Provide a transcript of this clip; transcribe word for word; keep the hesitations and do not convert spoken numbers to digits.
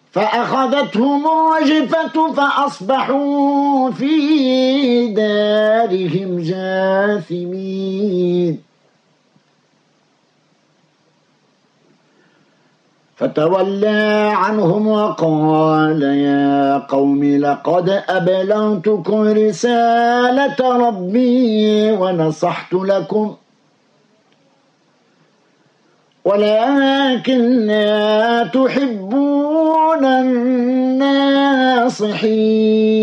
فأخذتهم الرجفة فأصبحوا في دارهم جاثمين فتولى عنهم وقال يا قوم لقد أبلغتكم رسالة ربي ونصحت لكم ولكن لا تحبون الناصحين